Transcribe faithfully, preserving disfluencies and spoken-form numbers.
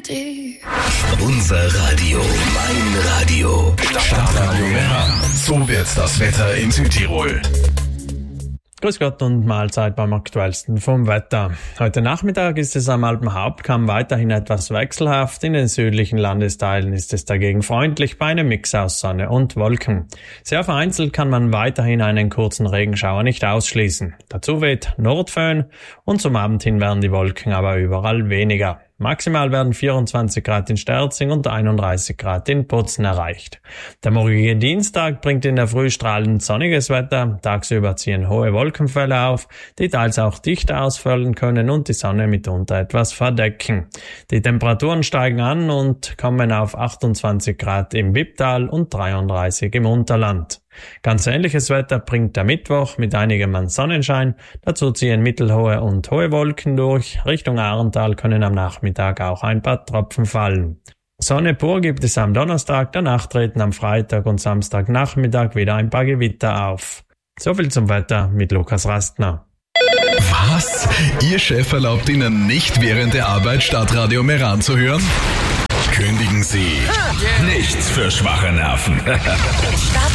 dir. Unser Radio, mein Radio. Stadtradio Meran. So wird's das Wetter in Südtirol. Grüß Gott und Mahlzeit beim Aktuellsten vom Wetter. Heute Nachmittag ist es am Alpenhauptkamm weiterhin etwas wechselhaft. In den südlichen Landesteilen ist es dagegen freundlich bei einem Mix aus Sonne und Wolken. Sehr vereinzelt kann man weiterhin einen kurzen Regenschauer nicht ausschließen. Dazu weht Nordföhn und zum Abend hin werden die Wolken aber überall weniger. Maximal werden vierundzwanzig Grad in Sterzing und einunddreißig Grad in Bozen erreicht. Der morgige Dienstag bringt in der Früh strahlend sonniges Wetter. Tagsüber ziehen hohe Wolkenfälle auf, die teils auch dicht ausfallen können und die Sonne mitunter etwas verdecken. Die Temperaturen steigen an und kommen auf achtundzwanzig Grad im Wipptal und dreiunddreißig im Unterland. Ganz ähnliches Wetter bringt der Mittwoch mit einigem Sonnenschein. Dazu ziehen mittelhohe und hohe Wolken durch. Richtung Ahrental können am Nachmittag auch ein paar Tropfen fallen. Sonne pur gibt es am Donnerstag, danach treten am Freitag und Samstagnachmittag wieder ein paar Gewitter auf. Soviel zum Wetter mit Lukas Rastner. Was? Ihr Chef erlaubt Ihnen nicht während der Arbeit Stadtradio Meran zu hören? Kündigen Sie. Nichts für schwache Nerven.